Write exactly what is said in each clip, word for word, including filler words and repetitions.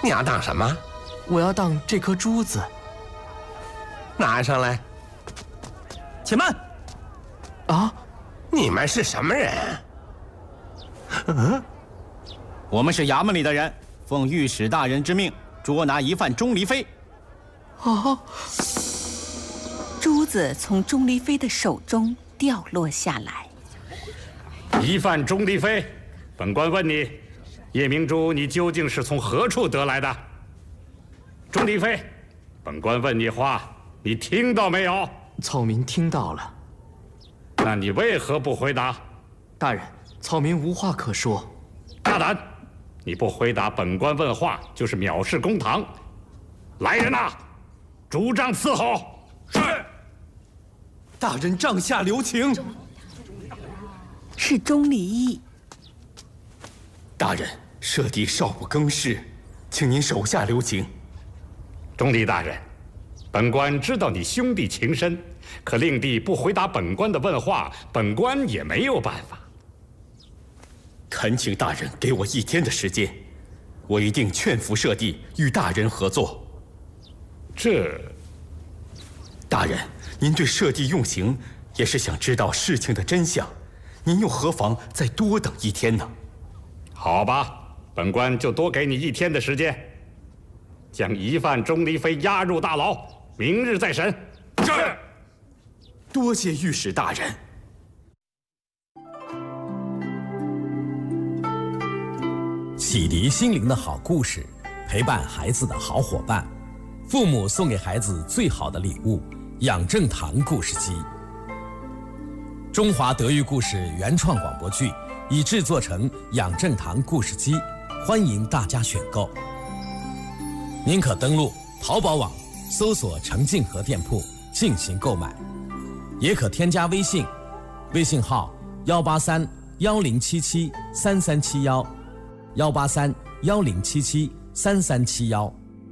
你要当什么？ 我要当这颗珠子。 拿上来。 且慢！ 啊， 你们是什么人？ 嗯，我们是衙门里的人，奉御史大人之命捉拿疑犯钟离妃。 啊！ 珠子从钟离妃的手中掉落下来。 疑犯钟离妃，本官问你，叶明珠，你究竟是从何处得来的？钟离妃，本官问你话，你听到没有？ 草民听到了。 那你为何不回答？ 大人，草民无话可说。 大胆！你不回答本官问话，就是藐视公堂。来人呐，主杖伺候。是。 大人帐下留情。 是钟离义。 大人，舍弟少不更事，请您手下留情。 钟离大人，本官知道你兄弟情深，可令弟不回答本官的问话，本官也没有办法。 恳请大人给我一天的时间，我一定劝服舍弟与大人合作。 这， 大人，您对舍弟用刑，也是想知道事情的真相，您又何妨再多等一天呢？ 好吧，本官就多给你一天的时间，将疑犯钟离妃押入大牢，明日再审。 是。多谢御史大人。 启迪心灵的好故事，陪伴孩子的好伙伴，父母送给孩子最好的礼物——养正堂故事机。中华德育故事原创广播剧已制作成养正堂故事机，欢迎大家选购。您可登录淘宝网搜索程静和店铺进行购买，也可添加微信，微信号幺八三幺零七七三三七幺。幺八三幺零七七三三七幺。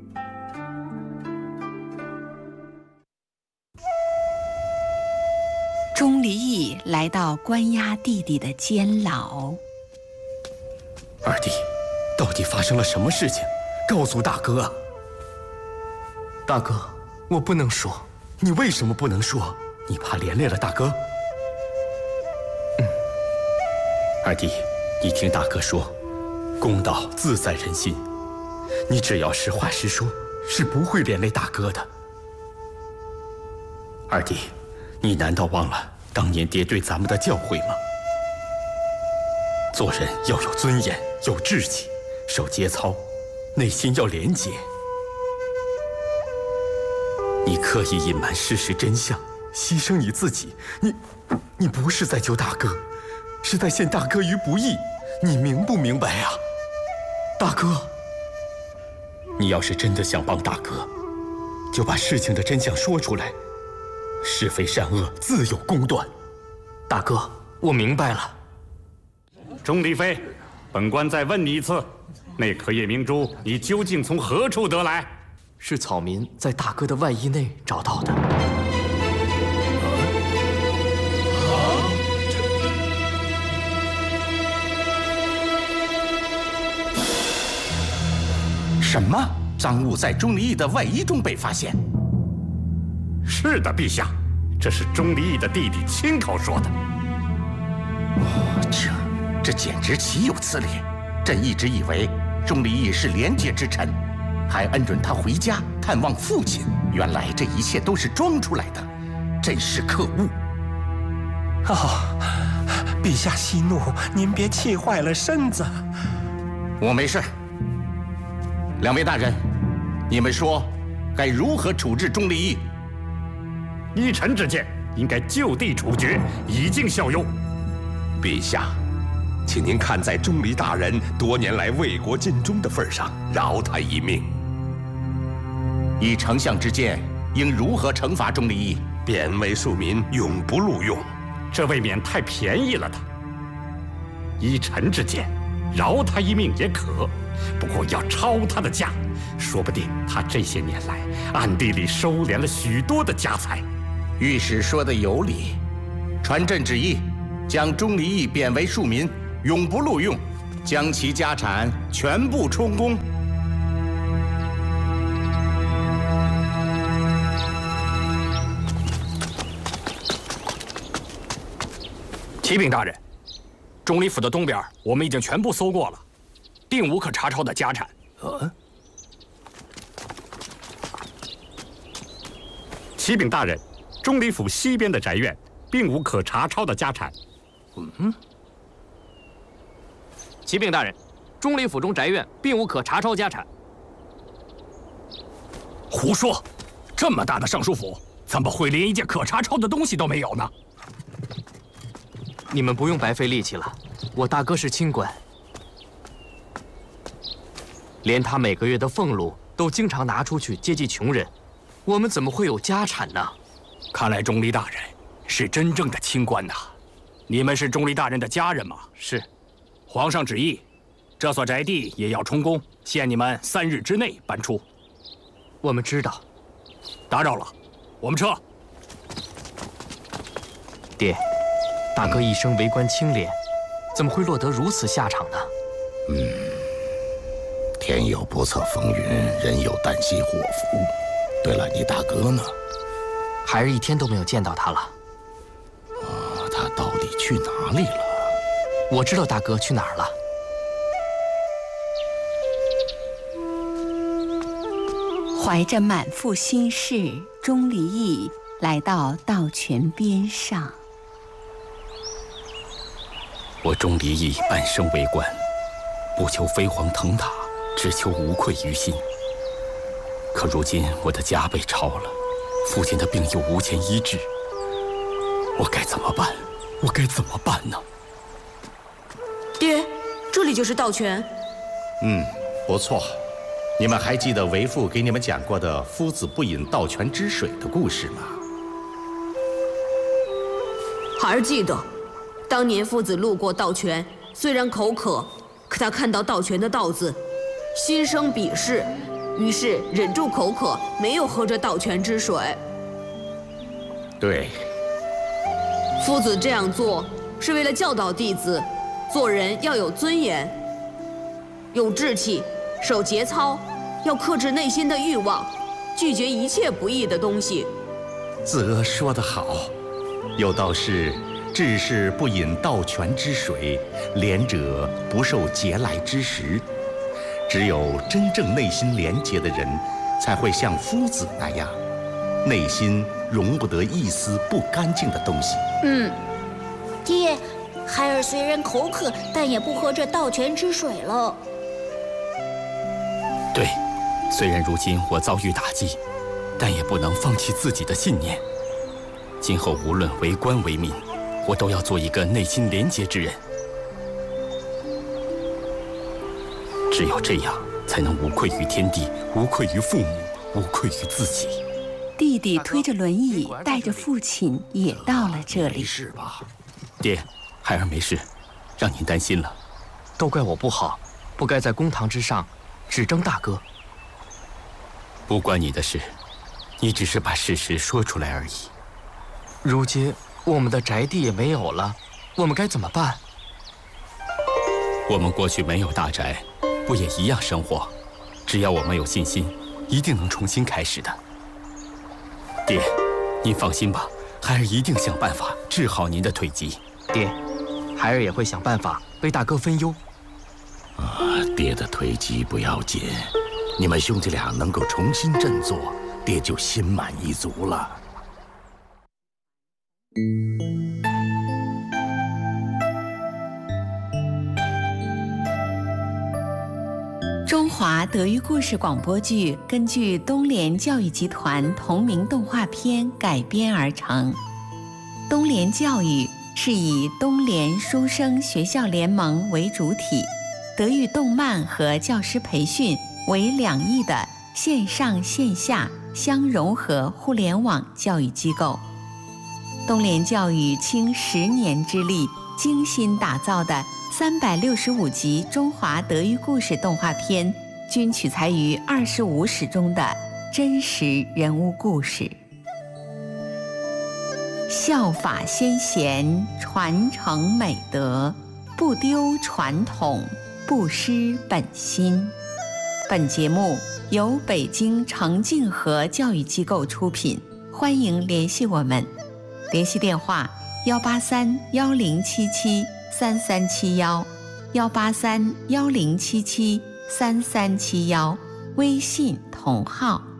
钟离义来到关押弟弟的监牢。 二弟，到底发生了什么事情？告诉大哥啊！大哥，我不能说。你为什么不能说？你怕连累了大哥？嗯，二弟，你听大哥说。公道自在人心，你只要实话实说，是不会连累大哥的。二弟，你难道忘了当年爹对咱们的教诲吗？做人要有尊严，有志气，守节操，内心要廉洁。你刻意隐瞒事实真相，牺牲你自己，你，你不是在救大哥，是在陷大哥于不义，你明不明白啊？大哥，你要是真的想帮大哥，就把事情的真相说出来，是非善恶自有公断。大哥，我明白了。 钟离妃，本官再问你一次，那颗夜明珠你究竟从何处得来？ 是草民在大哥的外衣内找到的。 什么？赃物在钟离义的外衣中被发现？ 是的，陛下，这是钟离义的弟弟亲口说的。 哦，这这简直岂有此理！朕一直以为钟离义是廉洁之臣，还恩准他回家探望父亲。原来这一切都是装出来的，真是可恶！ 哦，陛下息怒，您别气坏了身子。 我没事。两位大人，你们说该如何处置钟离义？ 依臣之见，应该就地处决，以儆效尤。 陛下，请您看在钟离大人多年来为国尽忠的份上，饶他一命。 依丞相之见，应如何惩罚钟离义？ 贬为庶民，永不录用。 这未免太便宜了他。依臣之见，饶他一命也可。不过要抄他的家，说不定他这些年来暗地里收敛了许多的家财。 御史说的有理，传朕旨意，将钟离义贬为庶民，永不录用，将其家产全部充公。 启禀大人，钟离府的东边我们已经全部搜过了，并无可查抄的家产。 呃，启禀大人，钟离府西边的宅院并无可查抄的家产。 嗯。启禀大人，钟离府中宅院并无可查抄家产。胡说！这么大的尚书府，怎么会连一件可查抄的东西都没有呢？ 你们不用白费力气了，我大哥是清官，连他每个月的俸禄都经常拿出去接济穷人，我们怎么会有家产呢？ 看来钟离大人是真正的清官呐！你们是钟离大人的家人吗？ 是。 皇上旨意，这所宅地也要充公，限你们三日之内搬出。 我们知道。 打扰了，我们撤。 爹，大哥一生为官清廉，怎么会落得如此下场呢？ 嗯，天有不测风云，人有旦夕祸福。对了，你大哥呢？ 孩儿一天都没有见到他了。 啊，他到底去哪里了？ 我知道大哥去哪儿了。 怀着满腹心事，钟离义来到道泉边上。 我钟离义半生为官，不求飞黄腾达，只求无愧于心。可如今我的家被抄了，父亲的病又无钱医治，我该怎么办？我该怎么办呢？ 爹，这里就是道泉。 嗯，不错。你们还记得为父给你们讲过的夫子不饮道泉之水的故事吗？ 孩儿记得，当年夫子路过道泉，虽然口渴，可他看到道泉的道字，心生鄙视，于是忍住口渴，没有喝这道泉之水。 对， 夫子这样做是为了教导弟子，做人要有尊严，有志气。守节操，要克制内心的欲望，拒绝一切不义的东西。 子阿说得好，有道是：志士不饮道泉之水，廉者不受节来之食。只有真正内心廉洁的人，才会像夫子那样，内心容不得一丝不干净的东西。 嗯，爹，孩儿虽然口渴，但也不喝这道泉之水了。 对，虽然如今我遭遇打击，但也不能放弃自己的信念。今后无论为官为民，我都要做一个内心廉洁之人。只有这样，才能无愧于天地，无愧于父母，无愧于自己。 弟弟推着轮椅，带着父亲也到了这里。 没事吧？爹，孩儿没事，让您担心了。 都怪我不好，不该在公堂之上指证大哥。 不关你的事，你只是把事实说出来而已。 如今我们的宅地也没有了，我们该怎么办？ 我们过去没有大宅，不也一样生活？只要我们有信心，一定能重新开始的。爹，您放心吧，孩儿一定想办法治好您的腿疾。 爹，孩儿也会想办法为大哥分忧。 啊，爹的腿疾不要紧，你们兄弟俩能够重新振作，爹就心满意足了。 中华德育故事广播剧根据东联教育集团同名动画片改编而成。东联教育是以东联书生学校联盟为主体，德育动漫和教师培训为两翼的线上线下相融合互联网教育机构。东联教育倾十年之力精心打造的三百六十五集中华德育故事动画片，均取材于二十五史中的真实人物故事。效法先贤，传承美德，不丢传统，不失本心。本节目由北京程静和教育机构出品，欢迎联系我们。联系电话： 幺八三幺零七七三三七幺，幺八三幺零七七三三七幺，微信同号。